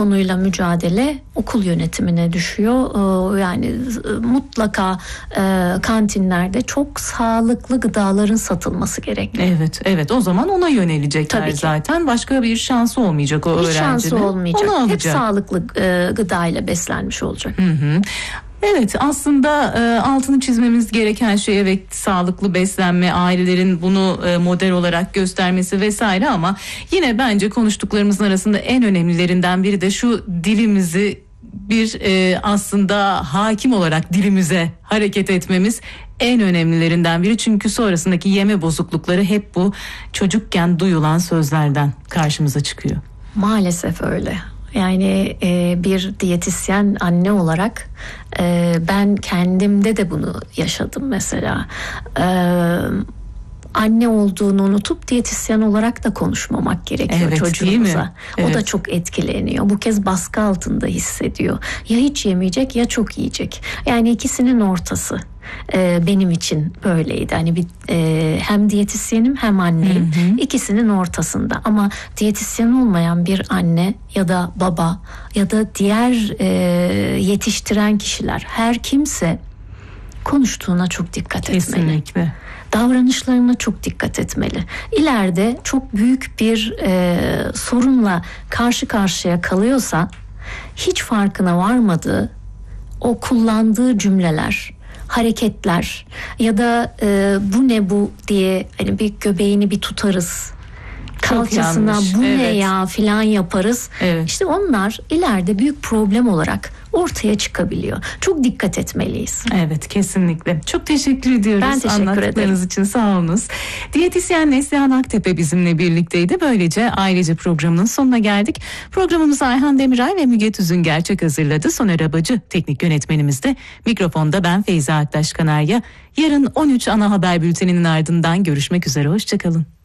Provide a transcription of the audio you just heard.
tonuyla mücadele okul yönetimine düşüyor. Yani mutlaka kantinlerde çok sağlıklı gıdaların satılması gerekiyor. Evet, o zaman ona yönelecekler zaten. Başka bir şansı olmayacak o öğrencinin. Hiç şansı olmayacak. Hep sağlıklı gıdayla beslenmiş olacak. Evet, aslında altını çizmemiz gereken şey sağlıklı beslenme, ailelerin bunu model olarak göstermesi vesaire, ama yine bence konuştuklarımızın arasında en önemlilerinden biri de şu: dilimizi aslında hakim olarak dilimize hareket etmemiz en önemlilerinden biri. Çünkü sonrasındaki yeme bozuklukları hep bu çocukken duyulan sözlerden karşımıza çıkıyor. Maalesef öyle. Yani bir diyetisyen anne olarak ben kendimde de bunu yaşadım mesela. Anne olduğunu unutup diyetisyen olarak da konuşmamak gerekiyor çocuğumuza. O da çok etkileniyor. Bu kez baskı altında hissediyor. Ya hiç yemeyecek ya çok yiyecek. Yani ikisinin ortası. Benim için böyleydi. Hani hem diyetisyenim hem anneyim. İkisinin ortasında. Ama diyetisyen olmayan bir anne ya da baba ya da diğer yetiştiren kişiler, her kimse konuştuğuna çok dikkat etmeli. Kesinlikle. Davranışlarına çok dikkat etmeli. İleride çok büyük bir sorunla karşı karşıya kalıyorsa, hiç farkına varmadığı o kullandığı cümleler, hareketler ya da bu ne bu diye hani bir göbeğini bir tutarız, kalçasına bu ne ya filan yaparız. İşte onlar ileride büyük problem olarak ortaya çıkabiliyor. Çok dikkat etmeliyiz. Evet, kesinlikle. Çok teşekkür ediyoruz. Ben teşekkür anlattıklarınız için, sağ olunuz. Diyetisyen Neslihan Aktepe bizimle birlikteydi. Böylece Ailece programının sonuna geldik. Programımızı Ayhan Demiray ve Müge Tüzün Gerçek hazırladı. Soner Abacı teknik yönetmenimiz de. Mikrofonda ben Feyza Aktaş Kanarya. Yarın 13 ana haber bülteninin ardından görüşmek üzere. Hoşçakalın.